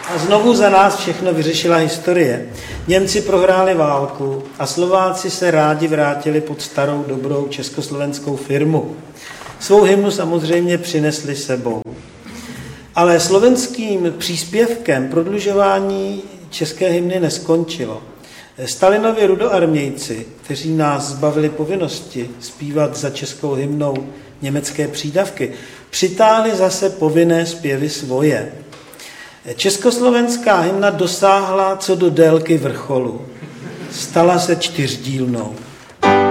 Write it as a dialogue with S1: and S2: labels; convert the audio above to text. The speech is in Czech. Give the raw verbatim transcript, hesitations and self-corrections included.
S1: A znovu za nás všechno vyřešila historie. Němci prohráli válku a Slováci se rádi vrátili pod starou dobrou československou firmu. Svou hymnu samozřejmě přinesli sebou. Ale slovenským příspěvkem prodlužování české hymny neskončilo. Stalinovi rudoarmějci, kteří nás zbavili povinnosti zpívat za českou hymnou německé přídavky, přitáhli zase povinné zpěvy svoje. Československá hymna dosáhla co do délky vrcholu. Stala se čtyřdílnou.